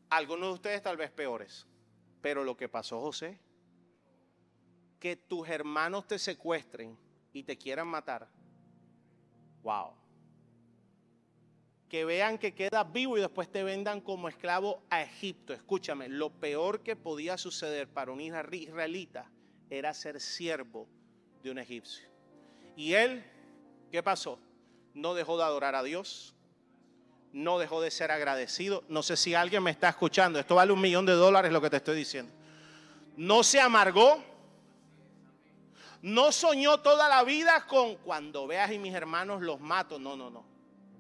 Algunos de ustedes tal vez peores. Pero lo que pasó, José, que tus hermanos te secuestren y te quieran matar. Wow. Que vean que quedas vivo y después te vendan como esclavo a Egipto. Escúchame, lo peor que podía suceder para un israelita era ser siervo de un egipcio. Y él, ¿qué pasó? No dejó de adorar a Dios. No dejó de ser agradecido. No sé si alguien me está escuchando. Esto vale $1.000.000 lo que te estoy diciendo. No se amargó. No soñó toda la vida con cuando veas y mis hermanos los mato. No, no, no.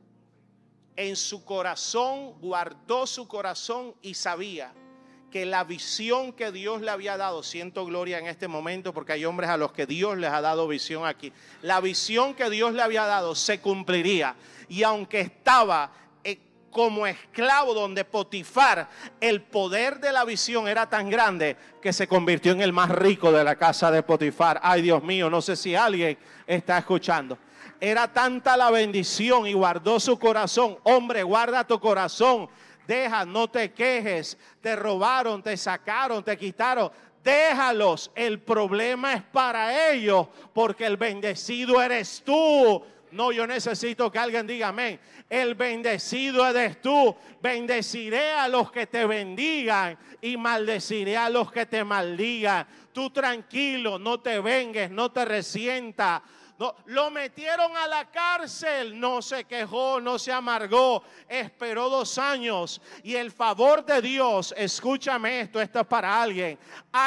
En su corazón, guardó su corazón y sabía que la visión que Dios le había dado, siento gloria en este momento porque hay hombres a los que Dios les ha dado visión aquí. La visión que Dios le había dado se cumpliría. Y aunque estaba como esclavo donde Potifar, el poder de la visión era tan grande que se convirtió en el más rico de la casa de Potifar. Ay, Dios mío, no sé si alguien está escuchando. Era tanta la bendición y guardó su corazón. Hombre, guarda tu corazón. Deja, no te quejes. Te robaron, te sacaron, te quitaron. Déjalos. El problema es para ellos porque el bendecido eres tú. No, yo necesito que alguien diga amén. El bendecido eres tú. Bendeciré a los que te bendigan y maldeciré a los que te maldigan. Tú tranquilo, no te vengues, no te resientas. No, lo metieron a la cárcel, no se quejó, no se amargó, esperó 2 años y el favor de Dios, escúchame esto es para alguien,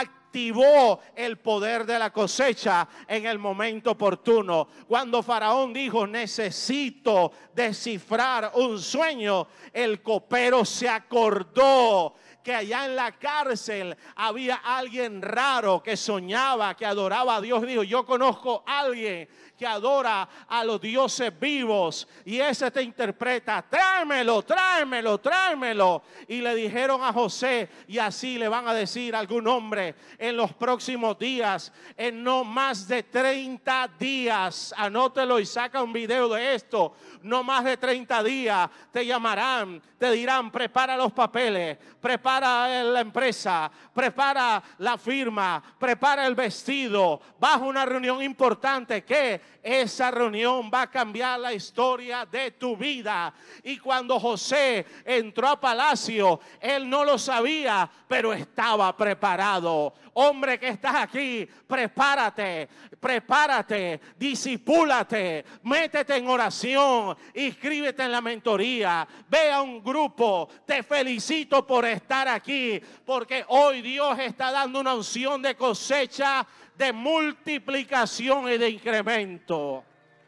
activó el poder de la cosecha en el momento oportuno. Cuando Faraón dijo necesito descifrar un sueño, el copero se acordó que allá en la cárcel había alguien raro que soñaba, que adoraba a Dios. Dijo, yo conozco a alguien que adora a los dioses vivos y ese te interpreta, tráemelo, tráemelo, tráemelo. Y le dijeron a José, y así le van a decir a algún hombre en los próximos días, en no más de 30 días, anótelo y saca un video de esto, no más de 30 días te llamarán, te dirán, prepara los papeles, prepara la empresa, prepara la firma, prepara el vestido, vas a una reunión importante que esa reunión va a cambiar la historia de tu vida. Y cuando José entró a palacio, él no lo sabía, pero estaba preparado. Hombre que estás aquí, prepárate, prepárate, disipúlate, métete en oración, inscríbete en la mentoría, ve a un grupo. Te felicito por estar aquí, porque hoy Dios está dando una unción de cosecha, de multiplicación y de incremento.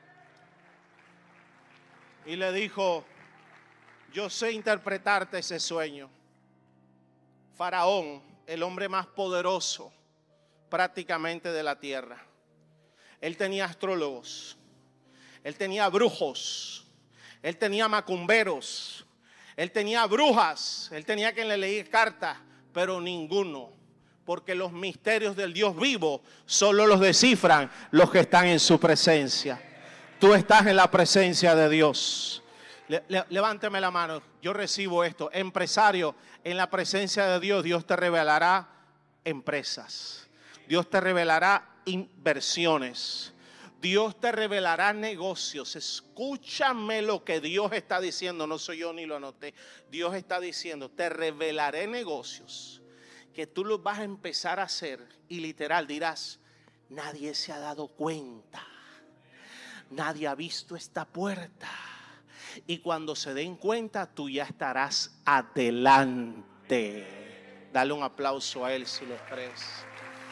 Y le dijo, yo sé interpretarte ese sueño. Faraón, el hombre más poderoso prácticamente de la tierra. Él tenía astrólogos, él tenía brujos, él tenía macumberos, él tenía brujas, él tenía quien le leía cartas, pero ninguno. Porque los misterios del Dios vivo solo los descifran los que están en su presencia. Tú estás en la presencia de Dios. Levánteme la mano, yo recibo esto. Empresario, en la presencia de Dios, Dios te revelará empresas. Dios te revelará inversiones. Dios te revelará negocios. Escúchame lo que Dios está diciendo. No soy yo ni lo anoté. Dios está diciendo, te revelaré negocios que tú los vas a empezar a hacer y literal dirás, nadie se ha dado cuenta, nadie ha visto esta puerta, y cuando se den cuenta tú ya estarás adelante. Dale un aplauso a él si lo crees.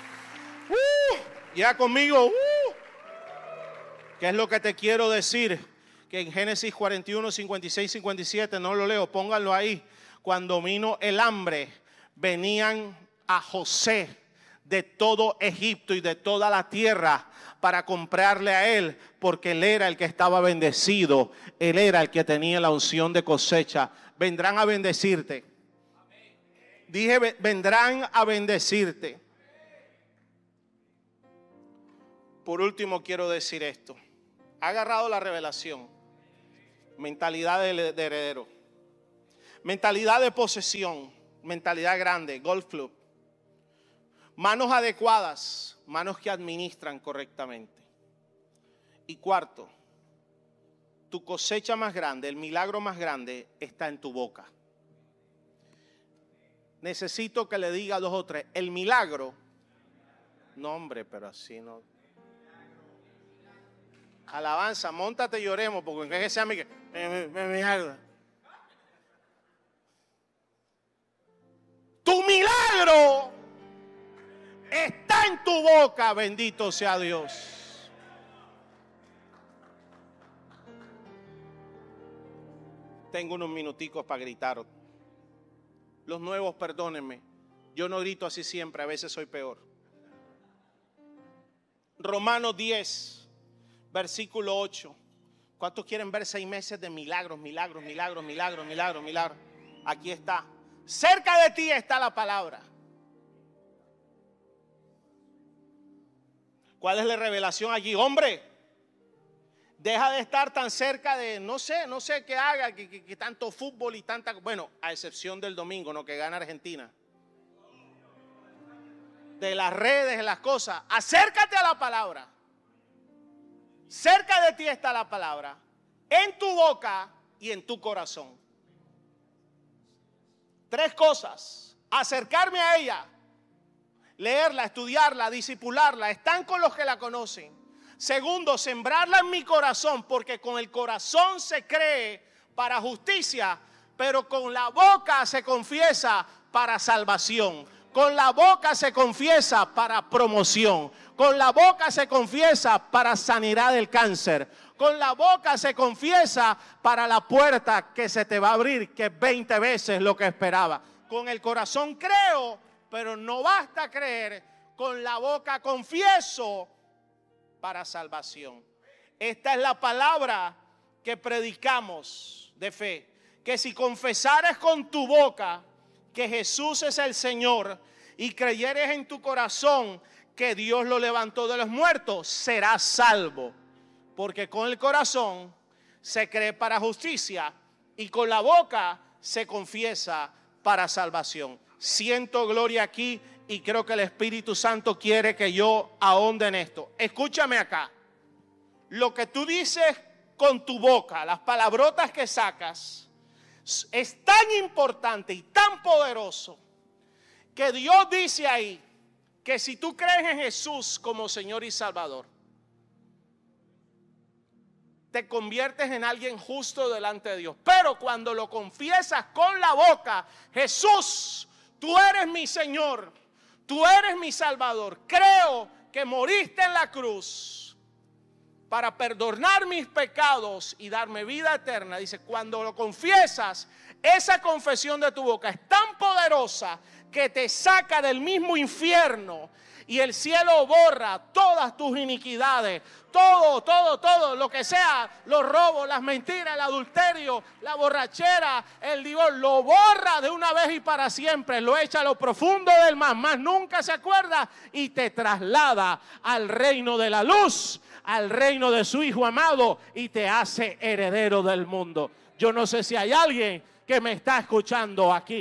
Ya conmigo. ¿Qué es lo que te quiero decir? Que en Génesis 41, 56, 57, no lo leo, pónganlo ahí. Cuando vino el hambre, venían a José de todo Egipto y de toda la tierra para comprarle a él, porque él era el que estaba bendecido, él era el que tenía la unción de cosecha. Vendrán a bendecirte. Dije, vendrán a bendecirte. Por último quiero decir esto. Ha agarrado la revelación. Mentalidad de heredero. Mentalidad de posesión. mentalidad grande, golf club. Manos adecuadas, manos que administran correctamente. Y cuarto, tu cosecha más grande, el milagro más grande está en tu boca. Necesito que le diga 2 o 3. El milagro, no hombre, pero así no. Alabanza, móntate y oremos, porque en que sea mi milagro. Tu milagro está en tu boca, bendito sea Dios. Tengo unos minuticos para gritar. Los nuevos, perdónenme. Yo no grito así siempre, a veces soy peor. Romanos 10, versículo 8. ¿Cuántos quieren ver 6 meses de milagros, milagros, milagros, milagros, milagros, milagros? Aquí está. Cerca de ti está la palabra. ¿Cuál es la revelación allí? Hombre, deja de estar tan cerca de, no sé qué haga, que tanto fútbol y tanta, bueno, a excepción del domingo, ¿no? Que gana Argentina. De las redes, de las cosas. Acércate a la palabra. Cerca de ti está la palabra. En tu boca y en tu corazón. 3 cosas. Acercarme a ella. Leerla, estudiarla, disipularla. Están con los que la conocen. Segundo, sembrarla en mi corazón, porque con el corazón se cree para justicia, pero con la boca se confiesa para salvación. Con la boca se confiesa para promoción. Con la boca se confiesa para sanidad del cáncer. Con la boca se confiesa para la puerta que se te va a abrir, que es 20 veces lo que esperaba. Con el corazón creo, pero no basta creer. Con la boca confieso para salvación. Esta es la palabra que predicamos de fe. Que si confesares con tu boca que Jesús es el Señor y creyeres en tu corazón que Dios lo levantó de los muertos, serás salvo. Porque con el corazón se cree para justicia y con la boca se confiesa para salvación. Siento gloria aquí y creo que el Espíritu Santo quiere que yo ahonde en esto. Escúchame acá. Lo que tú dices con tu boca, las palabrotas que sacas, es tan importante y tan poderoso que Dios dice ahí que si tú crees en Jesús como Señor y Salvador, te conviertes en alguien justo delante de Dios. Pero cuando lo confiesas con la boca, Jesús, tú eres mi Señor, tú eres mi Salvador. Creo que moriste en la cruz para perdonar mis pecados y darme vida eterna. Dice, cuando lo confiesas, esa confesión de tu boca es tan poderosa que te saca del mismo infierno y el cielo borra todas tus iniquidades, todo, lo que sea, los robos, las mentiras, el adulterio, la borrachera, el divorcio, lo borra de una vez y para siempre, lo echa a lo profundo del mar, más nunca se acuerda y te traslada al reino de la luz, al reino de su Hijo amado y te hace heredero del mundo. Yo no sé si hay alguien que me está escuchando aquí.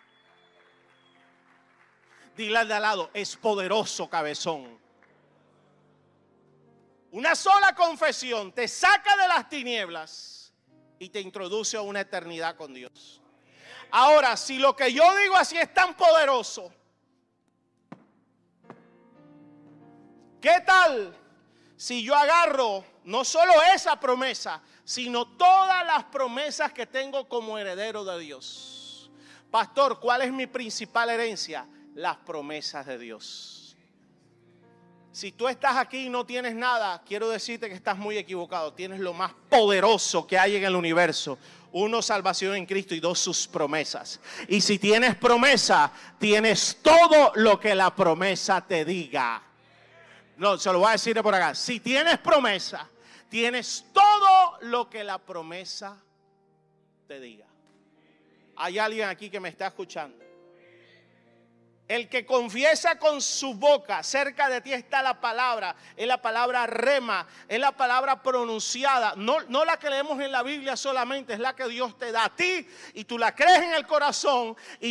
Dile al de al lado, es poderoso, cabezón. Una sola confesión te saca de las tinieblas y te introduce a una eternidad con Dios. Ahora, si lo que yo digo así es tan poderoso, ¿qué tal si yo agarro no solo esa promesa, sino todas las promesas que tengo como heredero de Dios? Pastor, ¿cuál es mi principal herencia? Las promesas de Dios. Si tú estás aquí y no tienes nada, quiero decirte que estás muy equivocado. Tienes lo más poderoso que hay en el universo. 1, salvación en Cristo y 2, sus promesas. Y si tienes promesa, tienes todo lo que la promesa te diga. No, se lo voy a decir de por acá. Si tienes promesa, tienes todo lo que la promesa te diga. ¿Hay alguien aquí que me está escuchando? El que confiesa con su boca, cerca de ti está la palabra, es la palabra rema, es la palabra pronunciada, no la que leemos en la Biblia solamente, es la que Dios te da a ti y tú la crees en el corazón y